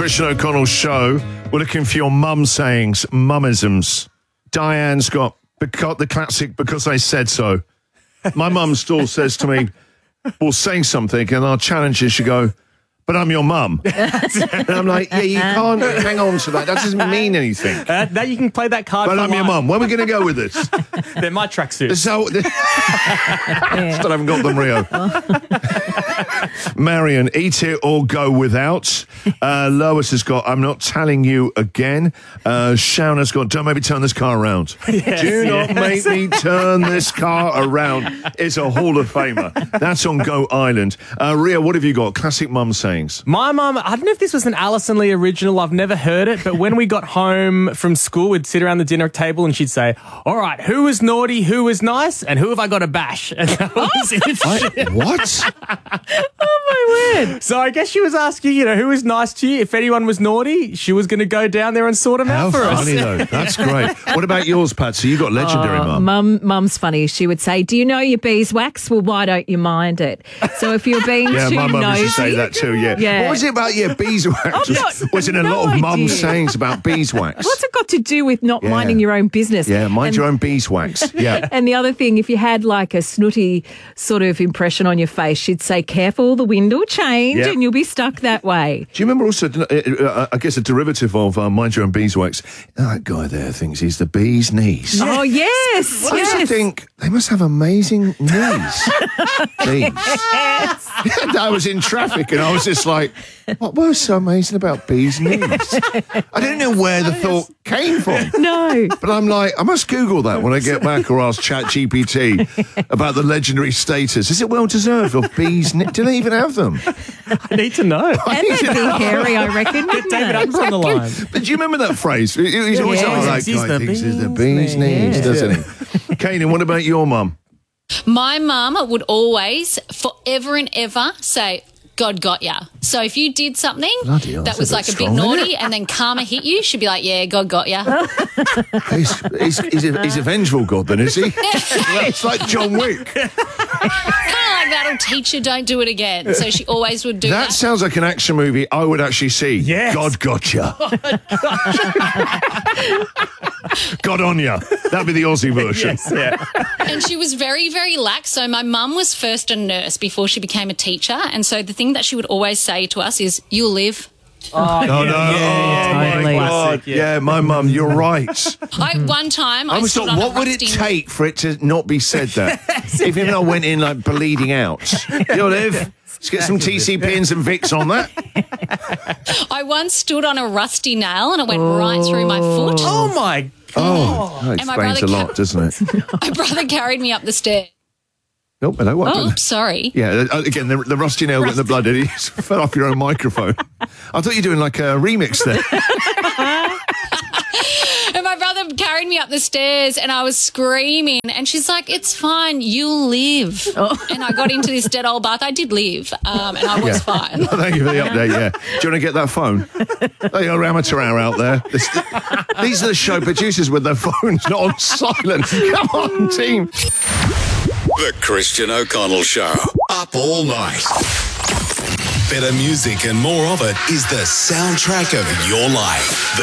Christian O'Connell show. We're looking for your mum sayings, mummisms. Diane's got the classic "because I said so." My mum still says to me, we'll say something and our challenge is you go, "But I'm your mum." And I'm like, yeah, you can't hang on to that. That doesn't mean anything. Now you can play that card. But I'm your mum. Where are we going to go with this? They're my tracksuits. So, still haven't got them, Rio. Marion, eat it or go without. Lois has got, I'm not telling you again. Shauna's got, don't make me turn this car around. Yes, Do not make me turn this car around. It's a Hall of Famer. That's on Go Island. Rio, what have you got? Classic mum sayings. My mum, I don't know if this was an Alison Lee original. I've never heard it, but when we got home from school, we'd sit around the dinner table and she'd say, all right, who was naughty, who was nice, and who have I got to bash? And that was it. What? Oh, my word. So I guess she was asking, who was nice to you? If anyone was naughty, she was going to go down there and sort them How out for us. funny, though. That's great. What about yours, Patsy? You got legendary mum. Mum's funny. She would say, do you know your beeswax? Well, why don't you mind it? So if you're being Yeah, too my mum nosy... used to say that too, yeah. What was it about beeswax? Was it a lot of mum sayings about beeswax? What's it got to do with not minding your own business? Yeah, mind your own beeswax. Yeah. And the other thing, if you had like a snooty sort of impression on your face, she'd say, careful, the wind will change and you'll be stuck that way. Do you remember also, I guess, a derivative of mind your own beeswax? That guy there thinks he's the bee's knees. Oh, yes. I used to think they must have amazing knees. Bees. I was in traffic and I was just like, what was so amazing about bees' knees? I didn't know where the thought came from. No. But I'm like, I must Google that when I get back or ask ChatGPT about the legendary status. Is it well deserved of bees' knees? Do they even have them? I need to know. And they'd be hairy, I reckon. Get David Adams on the line. But do you remember that phrase? He's always like, that guy thinks he's the bee's knees, doesn't he? Kanan, what about your mum? My mum would always, forever and ever, say, God got ya. So if you did something that was like a bit naughty and then karma hit you, she'd be like, yeah, God got ya. He's a vengeful God then, is he? It's like John Wick. Kind of like that'll teach you, don't do it again. So she always would do that. That sounds like an action movie I would actually see. Yes. God gotcha. God on ya. That'd be the Aussie version. Yes, yeah. And she was very, very lax. So my mum was first a nurse before she became a teacher. And so the thing that she would always say to us is, you'll live. Oh, no. Totally. My God. Yeah, my mum, you're right. One time I I was stood thought, on what a would it rusty... take for it to not be said that? Even if I went in like bleeding out. You'll live. Let's get some TCP and some Vicks on that. I once stood on a rusty nail and it went right through my foot. Oh, my God. Oh, that And my explains a brother lot, doesn't it? My brother carried me up the stairs. Oh, hello, what? Oh, sorry. Yeah, again, the rusty nail getting the blood in it. You fell off your own microphone. I thought you were doing like a remix there. And my brother carried me up the stairs and I was screaming and she's like, it's fine, you'll live. And I got into this dead old bath. I did live and I was fine. Thank you for the update, yeah. Do you want to get that phone? They are amateur hour out there. These are the show producers with their phones not on silent. Come on, team. The Christian O'Connell Show. Up all night. Better music and more of it is the soundtrack of your life.